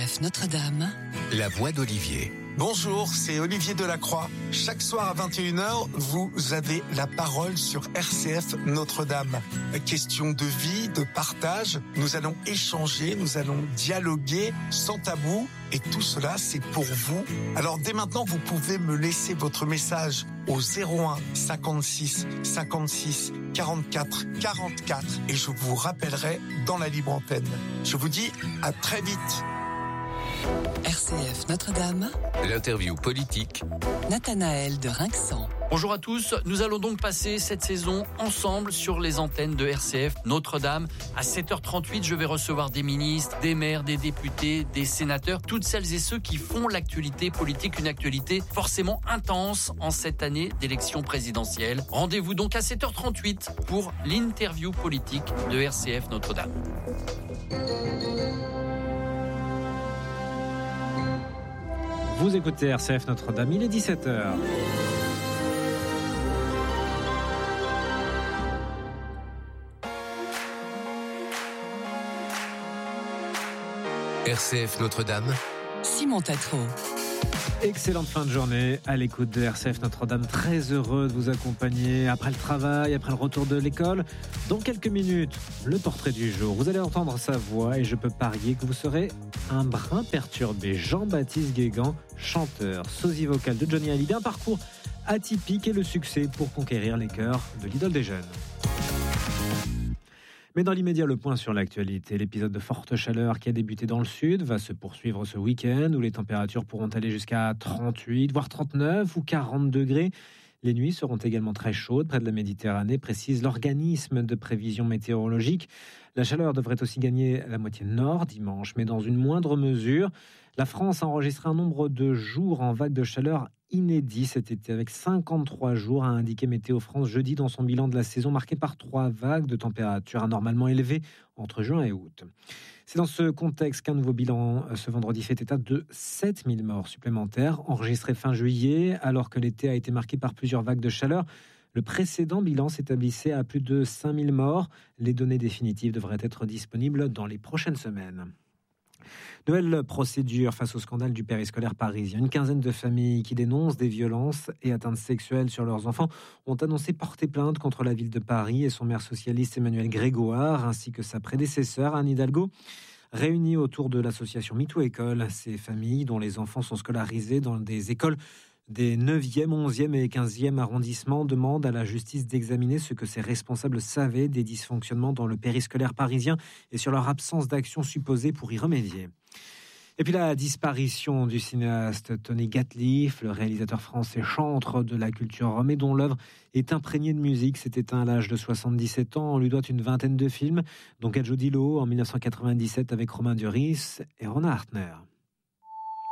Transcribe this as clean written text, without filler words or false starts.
RCF Notre-Dame. La voix d'Olivier. Bonjour, c'est Olivier Delacroix. Chaque soir à 21h, vous avez la parole sur RCF Notre-Dame. Question de vie, de partage. Nous allons échanger, nous allons dialoguer sans tabou. Et tout cela, c'est pour vous. Alors dès maintenant, vous pouvez me laisser votre message au 01 56 56 44 44 et je vous rappellerai dans la libre antenne. Je vous dis à très vite. RCF Notre-Dame. L'interview politique. Nathanaël de Rinxan. Bonjour à tous, nous allons donc passer cette saison ensemble sur les antennes de RCF Notre-Dame. À 7h38, je vais recevoir des ministres, des maires, des députés, des sénateurs, toutes celles et ceux qui font l'actualité politique, une actualité forcément intense en cette année d'élection présidentielle. Rendez-vous donc à 7h38 pour l'interview politique de RCF Notre-Dame. Vous écoutez RCF Notre-Dame, il est 17h. RCF Notre-Dame. Simon Tatro. Excellente fin de journée à l'écoute de RCF Notre-Dame. Très heureux de vous accompagner après le travail, après le retour de l'école. Dans quelques minutes, le portrait du jour. Vous allez entendre sa voix et je peux parier que vous serez un brin perturbé. Jean-Baptiste Guégan, chanteur, sosie vocal de Johnny Hallyday. Un parcours atypique et le succès pour conquérir les cœurs de l'idole des jeunes. Mais dans l'immédiat, le point sur l'actualité. L'épisode de forte chaleur qui a débuté dans le sud va se poursuivre ce week-end où les températures pourront aller jusqu'à 38, voire 39 ou 40 degrés. Les nuits seront également très chaudes près de la Méditerranée, précise l'organisme de prévision météorologique. La chaleur devrait aussi gagner la moitié nord dimanche, mais dans une moindre mesure. La France a enregistré un nombre de jours en vague de chaleur inédit cet été, avec 53 jours, a indiqué Météo France jeudi dans son bilan de la saison, marqué par 3 vagues de température anormalement élevées entre juin et août. C'est dans ce contexte qu'un nouveau bilan ce vendredi fait état de 7000 morts supplémentaires, enregistrés fin juillet, alors que l'été a été marqué par plusieurs vagues de chaleur. Le précédent bilan s'établissait à plus de 5000 morts. Les données définitives devraient être disponibles dans les prochaines semaines. Nouvelle procédure face au scandale du périscolaire parisien. Une quinzaine de familles qui dénoncent des violences et atteintes sexuelles sur leurs enfants ont annoncé porter plainte contre la ville de Paris et son maire socialiste Emmanuel Grégoire, ainsi que sa prédécesseur Anne Hidalgo. Réunies autour de l'association MeToo École, ces familles dont les enfants sont scolarisés dans des écoles des 9e, 11e et 15e arrondissements demandent à la justice d'examiner ce que ses responsables savaient des dysfonctionnements dans le périscolaire parisien et sur leur absence d'action supposée pour y remédier. Et puis la disparition du cinéaste Tony Gatliff, le réalisateur français chantre de la culture rome et dont l'œuvre est imprégnée de musique, s'est éteint à l'âge de 77 ans. On lui doit une vingtaine de films, dont Gadjo Dilo en 1997 avec Romain Duris et Rona Hartner.